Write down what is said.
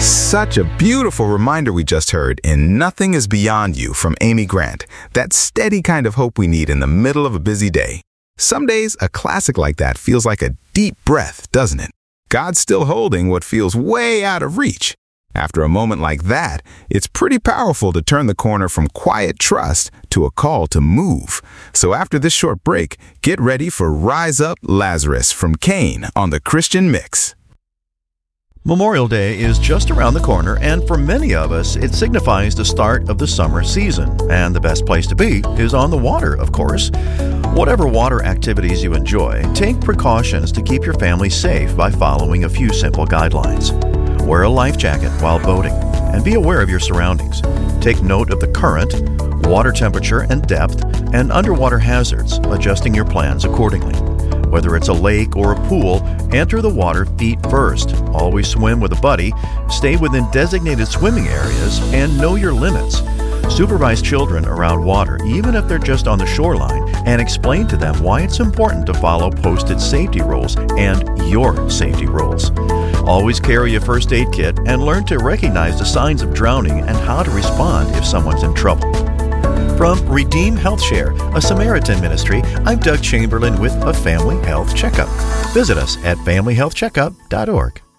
Such a beautiful reminder we just heard in Nothing is Beyond You from Amy Grant. That steady kind of hope we need in the middle of a busy day. Some days, a classic like that feels like a deep breath, doesn't it? God's still holding what feels way out of reach. After a moment like that, it's pretty powerful to turn the corner from quiet trust to a call to move. So after this short break, get ready for Rise Up Lazarus from Cain on the Christian Mix. Memorial Day is just around the corner, and for many of us, it signifies the start of the summer season. And the best place to be is on the water, of course. Whatever water activities you enjoy, take precautions to keep your family safe by following a few simple guidelines. Wear a life jacket while boating, and be aware of your surroundings. Take note of the current, water temperature and depth, and underwater hazards, adjusting your plans accordingly. Whether it's a lake or a pool, enter the water feet first. Always swim with a buddy, stay within designated swimming areas, and know your limits. Supervise children around water, even if they're just on the shoreline, and explain to them why it's important to follow posted safety rules and your safety rules. Always carry a first aid kit and learn to recognize the signs of drowning and how to respond if someone's in trouble. From Redeem Health Share, a Samaritan ministry, I'm Doug Chamberlain with a Family Health Checkup. Visit us at familyhealthcheckup.org.